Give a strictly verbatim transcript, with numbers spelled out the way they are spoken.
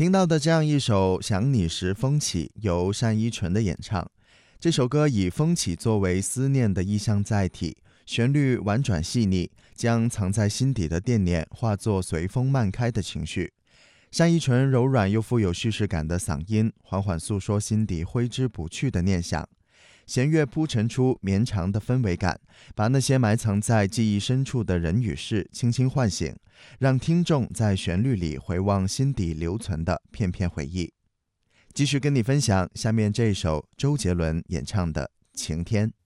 听到的这样一首《想你时风起》，由单依纯的演唱。这首歌以风起作为思念的意象载体，旋律婉转细腻，将藏在心底的惦念化作随风漫开的情绪。单依纯柔软又富有叙事感的嗓音，缓缓诉说心底挥之不去的念想。弦乐铺陈出绵长的氛围感，把那些埋藏在记忆深处的人与事轻轻唤醒，让听众在旋律里回望心底留存的片片回忆。继续跟你分享下面这首周杰伦演唱的《晴天》。